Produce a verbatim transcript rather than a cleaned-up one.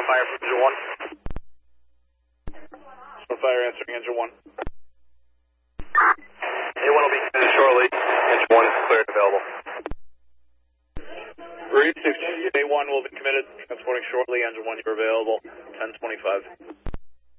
fire from engine one. So fire answering engine one. A one will be committed shortly. Engine one is clear and available. Reed, A one will be committed, transporting shortly. Engine one, you're available. ten twenty-five.